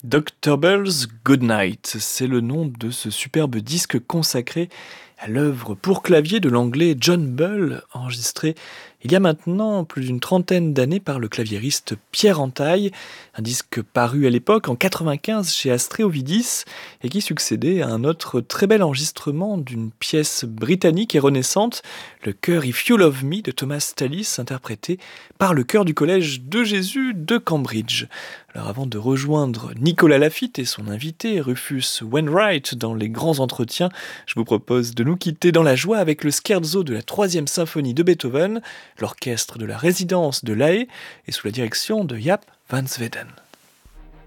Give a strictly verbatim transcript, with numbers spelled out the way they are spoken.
docteur Bell's Goodnight, c'est le nom de ce superbe disque consacré à l'œuvre pour clavier de l'anglais John Bull, enregistré il y a maintenant plus d'une trentaine d'années par le claviériste Pierre Entaille, un disque paru à l'époque en quatre-vingt-quinze chez Astrée Ovidis et qui succédait à un autre très bel enregistrement d'une pièce britannique et renaissante, le chœur If You Love Me de Thomas Tallis, interprété par le chœur du Collège de Jésus de Cambridge. Alors avant de rejoindre Nicolas Laffitte et son invité Rufus Wainwright dans les grands entretiens, je vous propose de nous quitter dans la joie avec le scherzo de la troisième symphonie de Beethoven, l'orchestre de la résidence de La Haye et sous la direction de Jaap van Zweden.